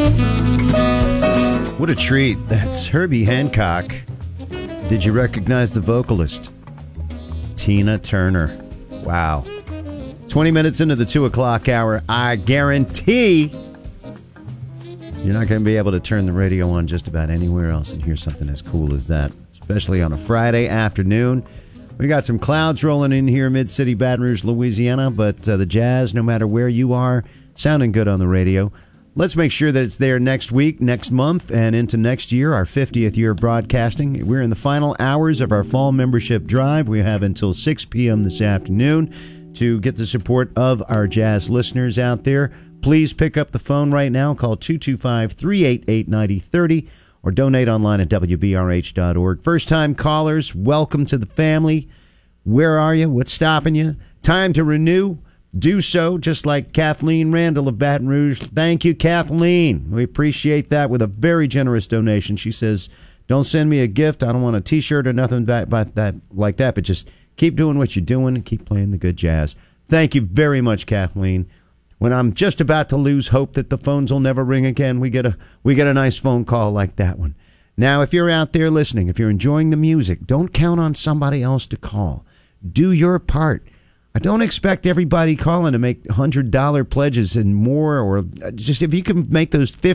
What a treat. That's Herbie Hancock. Did you recognize the vocalist? Tina Turner. Wow. 20 minutes into the 2 o'clock hour, I guarantee you're not going to be able to turn the radio on just about anywhere else and hear something as cool as that, especially on a Friday afternoon. We got some clouds rolling in here, Mid-City, Baton Rouge, Louisiana, but the jazz, no matter where you are, sounding good on the radio. Let's make sure that it's there next week, next month, and into next year, our 50th year of broadcasting. We're in the final hours of our fall membership drive. We have until 6 p.m. this afternoon to get the support of our jazz listeners out there. Please pick up the phone right now. Call 225-388-9030 or donate online at WBRH.org. First-time callers, welcome to the family. Where are you? What's stopping you? Time to renew. Do so, just like Kathleen Randall of Baton Rouge. Thank you, Kathleen. We appreciate that with a very generous donation. She says, don't send me a gift. I don't want a T-shirt or nothing like that, but just keep doing what you're doing and keep playing the good jazz. Thank you very much, Kathleen. When I'm just about to lose hope that the phones will never ring again, we get a nice phone call like that one. Now, if you're out there listening, if you're enjoying the music, don't count on somebody else to call. Do your part. I don't expect everybody calling to make $100 pledges and more, or just if you can make those $50